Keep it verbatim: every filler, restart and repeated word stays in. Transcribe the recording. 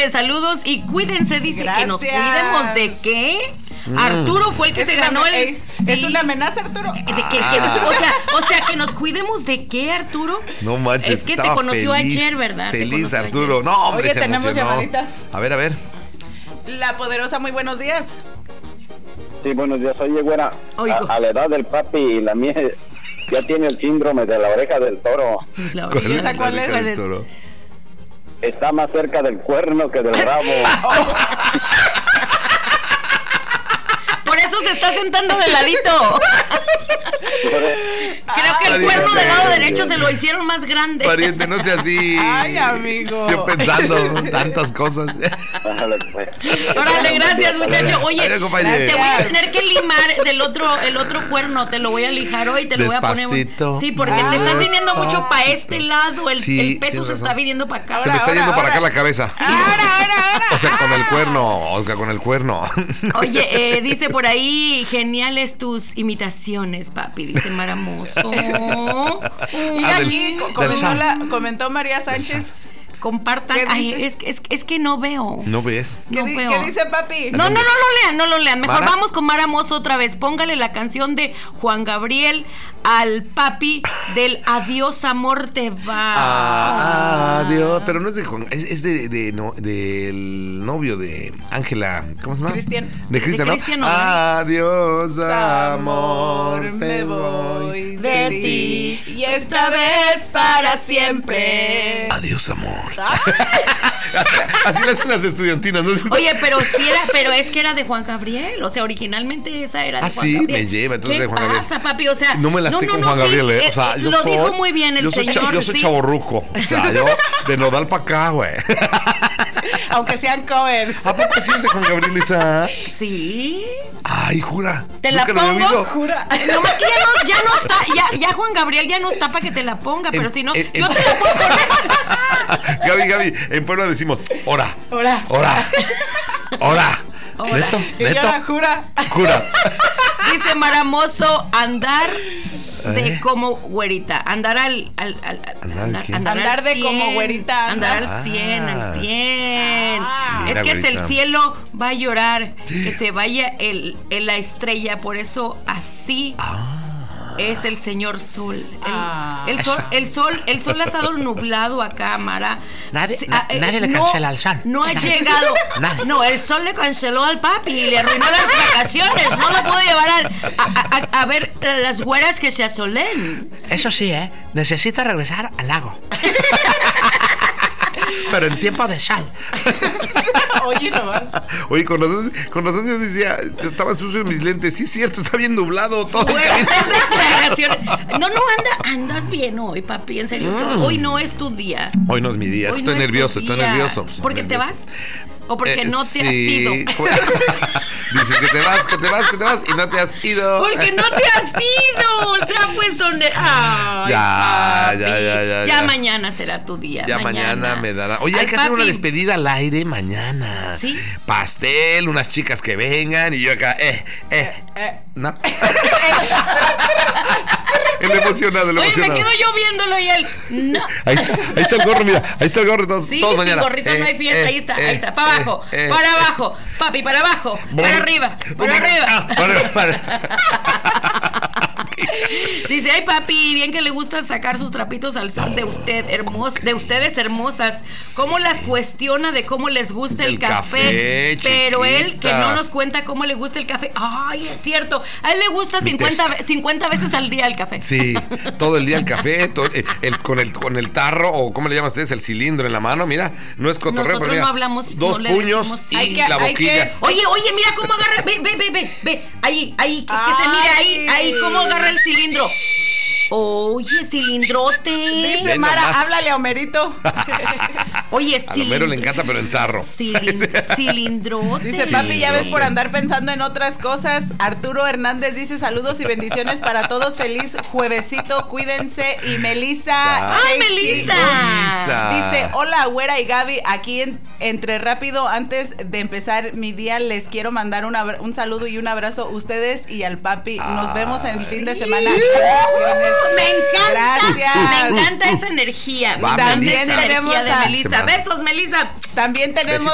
Dice saludos y cuídense. Dice Gracias. Que nos cuidemos de qué. Mm. Arturo fue el que es se ganó el. Ey, sí. ¿Es una amenaza, Arturo? De que, que, o, sea, o sea, que nos cuidemos de qué, Arturo. No manches. Es que te conoció feliz, ayer, ¿verdad? Feliz, Arturo. Ayer. No, hombre, Oye, tenemos emocionó. llamadita. A ver, a ver. La Poderosa, muy buenos días. Sí, buenos días. Oye, güera, a, a la edad del papi y la mía ya tiene el síndrome de la oreja del toro. La oreja, ¿Y esa cuál es? Del toro. Está más cerca del cuerno que del rabo. Por eso se está sentando de ladito. Creo que el cuerno del lado derecho se lo hicieron más grande. Pariente, no sea así. Ay, amigo. Yo pensando tantas cosas. Órale, gracias, muchacho. Oye, te voy a tener que limar del otro, el otro cuerno. Te lo voy a lijar hoy, te lo Despacito. voy a poner. Sí, porque ah, te estás viniendo mucho para este lado. El, sí, el peso se está viniendo para acá. Se me está ahora, yendo ahora. para acá la cabeza. Sí. Ahora, ahora, ahora. O sea, con el cuerno, Olga, con el cuerno. Oye, eh, dice por ahí, geniales tus imitaciones, papi, dice Maramoso. Y ah, aquí del, comentó, del la, comentó María Sánchez. Compartan. Ay, es, es, es que no veo. ¿No ves? ¿Qué, no di, veo. ¿Qué dice papi? No, no, no lo lean, no lo lean. Mejor ¿Mara? Vamos con Mara Mozo otra vez. Póngale la canción de Juan Gabriel al papi del Adiós amor te va. Ah, adiós. Pero no es de Juan, es, es de, de no, del novio de Ángela. ¿Cómo se llama? Cristian. De Cristian, ¿no? Cristian, ¿no? Adiós amor, me voy de, de ti. ti. Y esta vez para siempre. Adiós amor. así, así lo hacen las estudiantinas, ¿no? Oye, pero sí era, pero es que era de Juan Gabriel. O sea, originalmente esa era de ah, Juan sí, Gabriel. me lleva entonces ¿Qué de Juan Gabriel. pasa, papi? O sea, no me la sé no, con no, Juan no, Gabriel, sí, ¿eh? O sea, yo lo soy, dijo muy bien el yo soy señor. Cha, yo soy sí. chavorruco. O sea, yo de Nodal para acá, güey. Aunque sean covers. ¿A poco sí es de Juan Gabriel esa? Sí. Ay, jura. ¿Te la pongo? Jura. No, es que ya no, ya no está, ya, ya Juan Gabriel ya no está para que te la ponga, pero en, si no, en, yo en, te la puedo poner. Gaby, Gaby, en Puebla decimos, ora. Ora. Ora. Ora. Ora. ¿Neto? ¿Neto? Ya, jura. Jura. Dice Maramoso, andar de ¿Eh? Como güerita. Andar al, al, al, al andar, andar, andar, andar de como güerita. Andar ah. al cien, al cien. Ah, es mira, que güerita. hasta el cielo va a llorar, que se vaya el, el la estrella, por eso así. Ah. Es el señor sol. El, ah, el sol, el sol, el sol ha estado nublado acá, Mara. Nadie, sí, na, eh, nadie le cancela no, al sol. No ha llegado. No, el sol le canceló al papi y le arruinó las vacaciones. No lo puedo llevar a, a, a, a ver las güeras que se asolen. Eso sí, ¿eh? Necesito regresar al lago. Pero en tiempo de sal. Oye, nomás. Oye, con razón, con razón yo decía, estaban sucios mis lentes. Sí, es cierto, está bien nublado todo. Bueno, no, no, anda, andas bien hoy, papi, en serio. Mm. Hoy no es tu día. Hoy no es mi día, hoy estoy no nervioso, estoy nervioso. ¿Por qué te vas? ¿O porque eh, no te sí. has ido? Dices que te vas, que te vas, que te vas y no te has ido. Porque no te has ido. Te ha puesto... Ne- Ay, ya, ya, ya, ya, ya. Ya mañana será tu día. Ya mañana, mañana me dará. Oye, Ay, hay que papi. hacer una despedida al aire mañana. ¿Sí? Pastel, unas chicas que vengan y yo acá, eh, eh, eh. ¿No? El emocionado, el emocionado. Oye, me quedo yo viéndolo y él, no. Ahí está, ahí está el gorro, mira, ahí está el gorro todos, sí, todos sin mañana. gorrito eh, no hay fiesta, eh, ahí está, eh, ahí está, para eh, abajo, eh, para eh, abajo, papi, para abajo, para eh, arriba, para arriba. Para, para. Dice, ay papi, bien que le gusta sacar sus trapitos al sol de usted, hermos, de ustedes hermosas. Cómo las cuestiona de cómo les gusta el, el café, café pero él que no nos cuenta cómo le gusta el café. Ay, es cierto, a él le gusta cincuenta, cincuenta veces al día el café. Sí, todo el día el café, todo, el, el, con, el, con el tarro, o ¿cómo le llaman ustedes? El cilindro en la mano, mira, no es cotorreo. Nosotros pero mira, no hablamos, dos no puños sí. y que, la boquilla. Que, oye, oye, mira cómo agarra, ve, ve, ve, ve, ve, ahí, ahí, que, que se mire ahí, ahí, cómo agarra el cilindro. Oye, cilindrote. Dice Ven Mara, nomás. Háblale a Homerito. Oye, a Homero le encanta, pero en tarro. Cilind- cilindrote. Dice, papi, ya ves por andar pensando en otras cosas. Arturo Hernández dice, saludos y bendiciones para todos. Feliz juevesito, cuídense. Y Melissa. ¡Ay, Melissa! Dice, hola, güera y Gaby. Aquí en, entre rápido, antes de empezar mi día, les quiero mandar un, abra- un saludo y un abrazo a ustedes y al papi. Nos vemos en el fin de semana. Me encanta. Gracias. Me encanta esa energía. Va, También Melissa. tenemos energía a de Melissa. Besos, Melissa. También tenemos